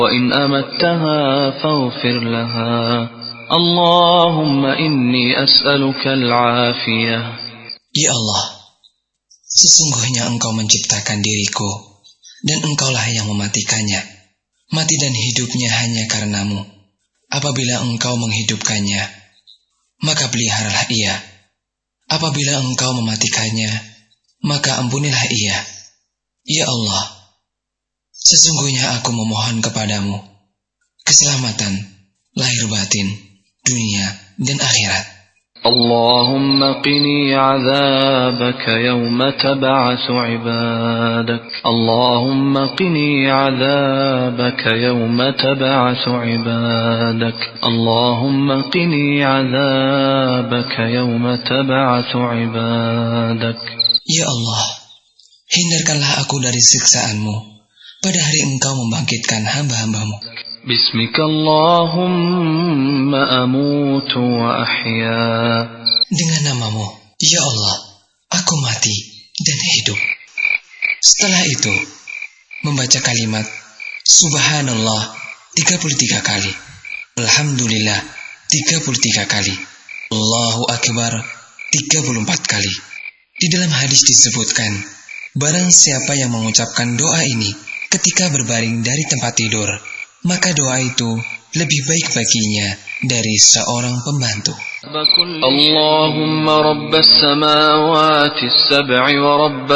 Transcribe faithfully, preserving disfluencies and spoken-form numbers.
وإن أمتها فاغفر لها اللهم إني أسألك العافية. Ya Allah, sesungguhnya Engkau menciptakan diriku, dan Engkaulah yang mematikannya. Mati dan hidupnya hanya karena-Mu. Apabila Engkau menghidupkannya, maka peliharalah ia. Apabila Engkau mematikannya, maka ampunilah ia. Ya Allah, sesungguhnya aku memohon kepadamu keselamatan lahir batin, dunia dan akhirat. Allahumma qini azabaka yawma tab'atsu ibadak. Allahumma qini azabaka yawma tab'atsu ibadak. Allahumma qini azabaka yawma tab'atsu ibadak. Ya Allah, hindarkanlah aku dari siksaanmu pada hari Engkau membangkitkan hamba-hambamu. Bismika Allahumma amutu wa ahya. Dengan namamu, ya Allah, aku mati dan hidup. Setelah itu, membaca kalimat Subhanallah tiga puluh tiga kali, Alhamdulillah tiga puluh tiga kali, Allahu Akbar tiga puluh empat kali. Di dalam hadis disebutkan, barang siapa yang mengucapkan doa ini ketika berbaring dari tempat tidur, maka doa itu lebih baik baginya dari seorang pembantu. Allahumma rabbas samawati as-sab'i wa rabb